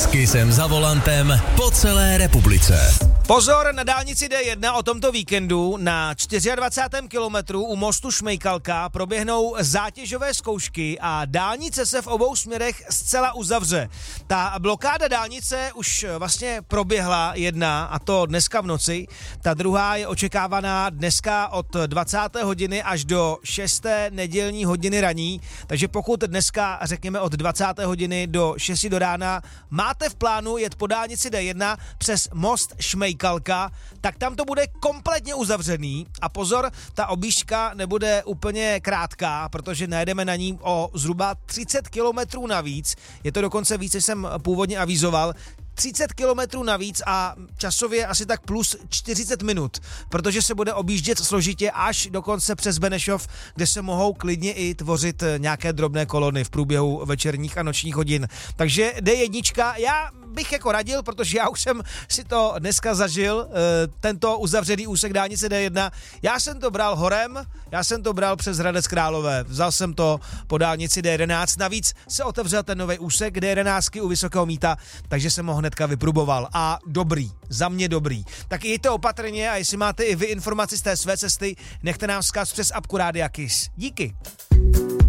S Kissem za volantem po celé republice. Pozor na dálnici D1 o tomto víkendu na 24. kilometru u mostu Šmejkalka proběhnou zátěžové zkoušky a dálnice se v obou směrech zcela uzavře. Ta blokáda dálnice už vlastně proběhla jedna, a to dneska v noci. Ta druhá je očekávaná dneska od 20. hodiny až do 6. nedělní hodiny raní. Takže pokud dneska, řekněme od 20. hodiny do 6 do rána, máte v plánu jet po dálnici D1 přes most Šmejkalka, tak tam to bude kompletně uzavřený. A pozor, ta objížďka nebude úplně krátká, protože najedeme na ní o zhruba 30 kilometrů navíc. Je to dokonce víc, než jsem původně avizoval. 30 kilometrů navíc a časově asi tak plus 40 minut, protože se bude objíždět složitě až dokonce přes Benešov, kde se mohou klidně i tvořit nějaké drobné kolony v průběhu večerních a nočních hodin. Takže D1, já bych jako radil, protože já už jsem si to dneska zažil, tento uzavřený úsek dálnice D1. Já jsem to bral horem, já jsem to bral přes Hradec Králové, vzal jsem to po dálnici D11, navíc se otevřel ten nový úsek D11 u Vysokého Mýta, takže jsem ho hnedka vypruboval a dobrý, za mě dobrý. Tak jděte opatrně a jestli máte i vy informaci z té své cesty, nechte nám vzkaz přes apku Rádia Kiss. Díky.